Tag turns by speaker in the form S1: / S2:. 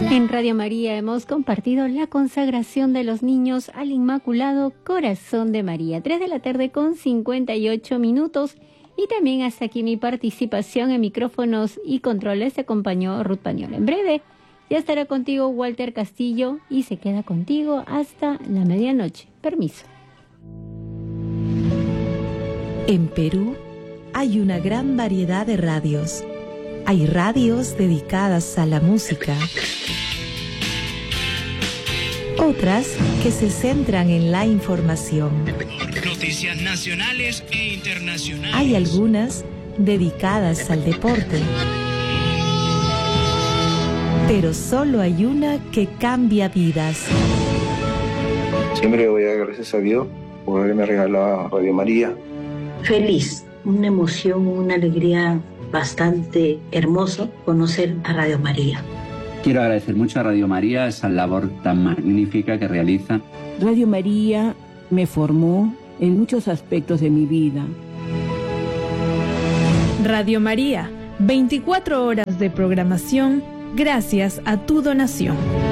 S1: En Radio María hemos compartido la consagración de los niños al Inmaculado Corazón de María. 3:58 p.m. Y también hasta aquí mi participación en micrófonos y controles. Te acompañó Ruth Pañol. En breve ya estará contigo Walter Castillo y se queda contigo hasta la medianoche. Permiso.
S2: En Perú hay una gran variedad de radios. Hay radios dedicadas a la música, otras que se centran en la información.
S3: Noticias nacionales e internacionales.
S2: Hay algunas dedicadas al deporte. Pero solo hay una que cambia vidas.
S4: Siempre voy a dar gracias a Dios por haberme regalado Radio María.
S5: Feliz, una emoción, una alegría bastante hermoso conocer a Radio María.
S6: Quiero agradecer mucho a Radio María esa labor tan magnífica que realiza.
S7: Radio María me formó en muchos aspectos de mi vida.
S8: Radio María, 24 horas de programación gracias a tu donación.